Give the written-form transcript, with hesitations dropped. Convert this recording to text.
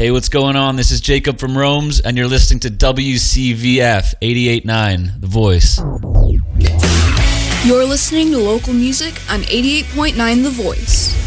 Hey, what's going on? This is Jacob from Rome's, and you're listening to WCVF 88.9, The Voice. You're listening to local music on 88.9 The Voice.